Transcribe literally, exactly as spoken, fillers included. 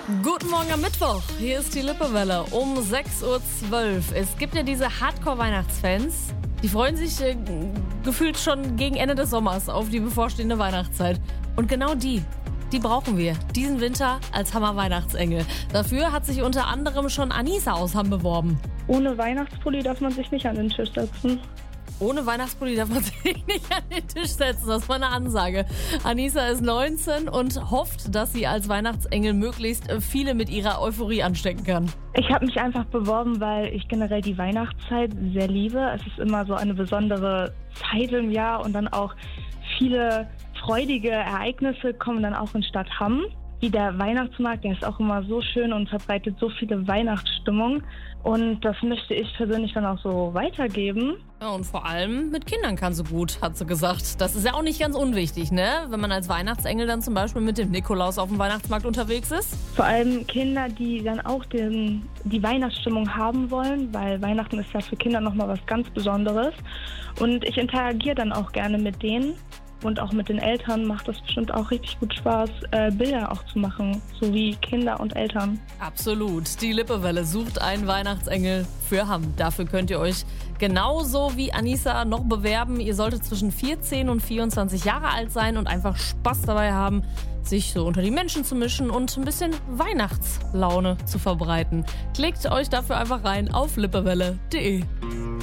Guten Morgen am Mittwoch. Hier ist die Lippewelle um sechs Uhr zwölf. Es gibt ja diese Hardcore-Weihnachtsfans, die freuen sich äh, gefühlt schon gegen Ende des Sommers auf die bevorstehende Weihnachtszeit. Und genau die, die brauchen wir diesen Winter als Hammer-Weihnachtsengel. Dafür hat sich unter anderem schon Anissa aus Hamm beworben. Ohne Weihnachtspulli darf man sich nicht an den Tisch setzen. Ohne Weihnachtspulli darf man sich nicht an den Tisch setzen. Das war eine Ansage. Anissa ist neunzehn und hofft, dass sie als Weihnachtsengel möglichst viele mit ihrer Euphorie anstecken kann. Ich habe mich einfach beworben, weil ich generell die Weihnachtszeit sehr liebe. Es ist immer so eine besondere Zeit im Jahr und dann auch viele freudige Ereignisse kommen dann auch in Stadt Hamm. Wie der Weihnachtsmarkt, der ist auch immer so schön und verbreitet so viele Weihnachtsstimmung. Und das möchte ich persönlich dann auch so weitergeben. Ja, und vor allem mit Kindern kann sie gut, hat sie gesagt. Das ist ja auch nicht ganz unwichtig, ne? Wenn man als Weihnachtsengel dann zum Beispiel mit dem Nikolaus auf dem Weihnachtsmarkt unterwegs ist. Vor allem Kinder, die dann auch den, die Weihnachtsstimmung haben wollen, weil Weihnachten ist ja für Kinder nochmal was ganz Besonderes. Und ich interagiere dann auch gerne mit denen. Und auch mit den Eltern macht das bestimmt auch richtig gut Spaß, äh, Bilder auch zu machen, so wie Kinder und Eltern. Absolut. Die Lippewelle sucht einen Weihnachtsengel für Hamm. Dafür könnt ihr euch genauso wie Anissa noch bewerben. Ihr solltet zwischen vierzehn und vierundzwanzig Jahre alt sein und einfach Spaß dabei haben, sich so unter die Menschen zu mischen und ein bisschen Weihnachtslaune zu verbreiten. Klickt euch dafür einfach rein auf lippewelle punkt de.